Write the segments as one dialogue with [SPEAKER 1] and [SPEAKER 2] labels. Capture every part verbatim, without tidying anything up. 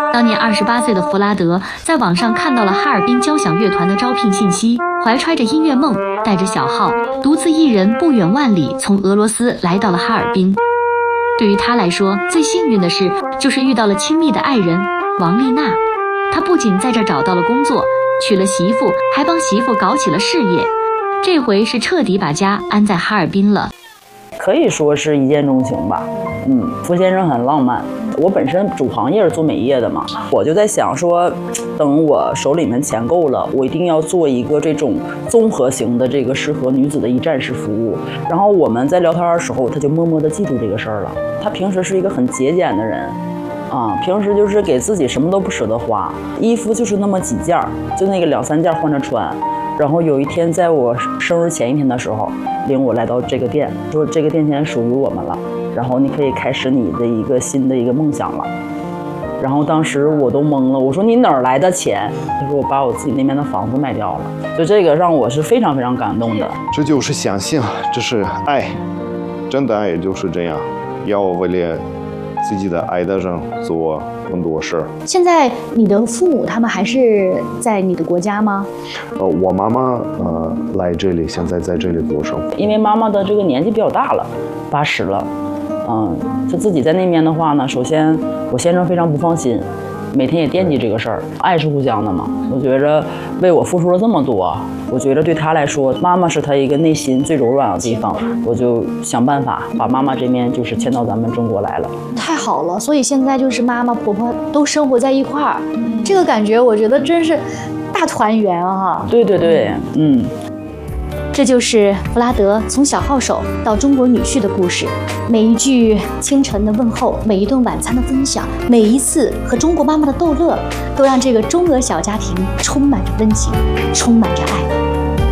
[SPEAKER 1] 当年二十八岁的弗拉德在网上看到了哈尔滨交响乐团的招聘信息，怀揣着音乐梦，带着小号，独自一人不远万里从俄罗斯来到了哈尔滨。对于他来说，最幸运的事就是遇到了亲密的爱人王丽娜。他不仅在这找到了工作，娶了媳妇，还帮媳妇搞起了事业。这回是彻底把家安在哈尔滨了。
[SPEAKER 2] 可以说是一见钟情吧。嗯，福先生很浪漫。我本身主行业是做美业的嘛，我就在想说，等我手里面钱够了，我一定要做一个这种综合型的这个适合女子的一站式服务。然后我们在聊天的时候，他就默默地记住这个事儿了。他平时是一个很节俭的人。啊，平时就是给自己什么都不舍得花，衣服就是那么几件儿，就那个两三件换着穿。然后有一天，在我生日前一天的时候，领我来到这个店，说这个店现在属于我们了，然后你可以开始你的一个新的一个梦想了。然后当时我都懵了，我说你哪儿来的钱？他说我把我自己那边的房子卖掉了。就这个让我是非常非常感动的。
[SPEAKER 3] 这就是相信，这是爱，真的爱就是这样，要为了自己的爱的人做很多事。
[SPEAKER 4] 现在你的父母他们还是在你的国家吗？
[SPEAKER 3] 呃，我妈妈呃来这里，现在在这里过生活。
[SPEAKER 2] 因为妈妈的这个年纪比较大了，八十了，嗯，就自己在那边的话呢，首先我先生非常不放心，每天也惦记这个事儿，爱是互相的嘛。我觉着为我付出了这么多，我觉得对他来说，妈妈是他一个内心最柔软的地方，我就想办法把妈妈这边就是迁到咱们中国来了。
[SPEAKER 4] 太好了，所以现在就是妈妈婆婆都生活在一块儿，这个感觉我觉得真是大团圆啊！
[SPEAKER 2] 对对对，嗯。
[SPEAKER 4] 这就是弗拉德从小号手到中国女婿的故事。每一句清晨的问候，每一顿晚餐的分享，每一次和中国妈妈的逗乐，都让这个中俄小家庭充满着温情，充满着爱。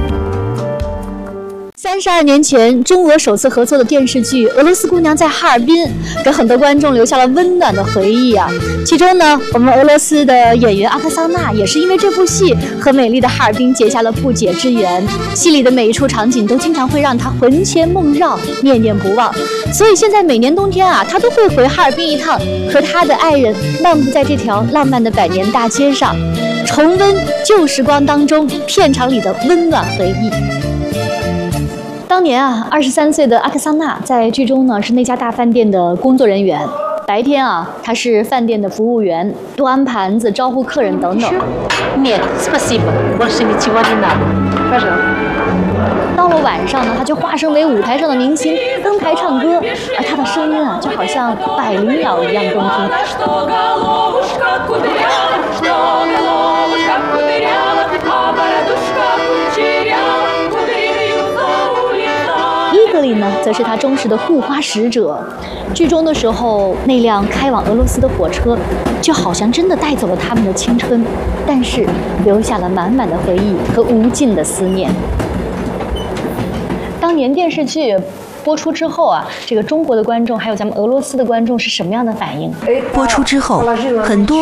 [SPEAKER 4] 三十二年前，中俄首次合作的电视剧《俄罗斯姑娘在哈尔滨》给很多观众留下了温暖的回忆啊。其中呢，我们俄罗斯的演员阿克桑娜也是因为这部戏和美丽的哈尔滨结下了不解之缘。戏里的每一处场景都经常会让她魂牵梦绕，念念不忘。所以现在每年冬天啊，她都会回哈尔滨一趟，和她的爱人漫步在这条浪漫的百年大街上，重温旧时光当中片场里的温暖回忆。当年啊，二十三岁的阿克桑娜在剧中呢是那家大饭店的工作人员。白天啊，她是饭店的服务员，端盘子、招呼客人等等。
[SPEAKER 5] Нет, спасибо, больше ничего не надо. Пожалуйста.
[SPEAKER 4] 到了晚上呢，她就化身为舞台上的明星，登台唱歌，而她的声音啊，就好像百灵鸟一样动听。伊格里呢，则是他忠实的护花使者。剧中的时候，那辆开往俄罗斯的火车，就好像真的带走了他们的青春，但是留下了满满的回忆和无尽的思念。当年电视剧播出之后啊，这个中国的观众还有咱们俄罗斯的观众是什么样的反应？
[SPEAKER 1] 播出之后，很多